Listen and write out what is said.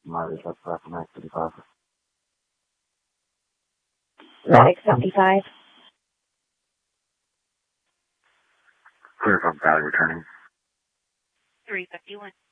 Mileage up to 955. Medic 75. Clear from Valley returning. 351.